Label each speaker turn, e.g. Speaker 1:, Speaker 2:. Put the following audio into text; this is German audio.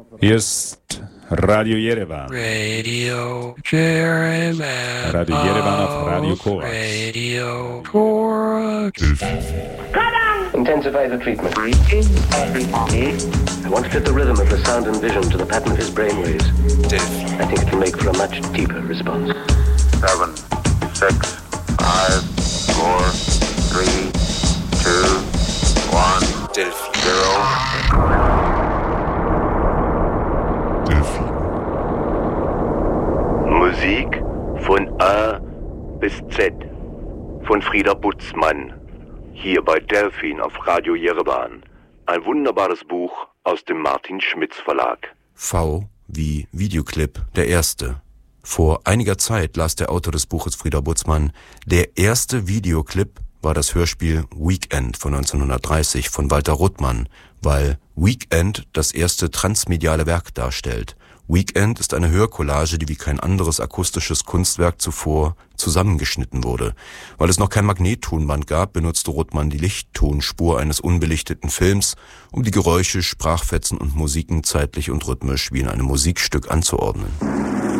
Speaker 1: Hier ist Radio Yerevan.
Speaker 2: Radio Yerevan.
Speaker 1: Radio Yerevan auf Radio Korax.
Speaker 2: Radio Korax.
Speaker 3: Intensify the treatment. I want to fit the rhythm of the sound and vision to the pattern of his brainwaves. I think it can make for a much deeper response.
Speaker 4: 7, 6, 5, 4, 3, 2, 1, 0.
Speaker 5: Musik von A bis Z von Frieda Butzmann. Hier bei Delphin auf Radio Yerevan. Ein wunderbares Buch aus dem Martin Schmitz Verlag.
Speaker 6: V wie Videoclip, der erste. Vor einiger Zeit las der Autor des Buches Frieda Butzmann, der erste Videoclip war das Hörspiel Weekend von 1930 von Walter Ruttmann, weil Weekend das erste transmediale Werk darstellt. Weekend ist eine Hörcollage, die wie kein anderes akustisches Kunstwerk zuvor zusammengeschnitten wurde. Weil es noch kein Magnettonband gab, benutzte Ruttmann die Lichttonspur eines unbelichteten Films, um die Geräusche, Sprachfetzen und Musiken zeitlich und rhythmisch wie in einem Musikstück anzuordnen.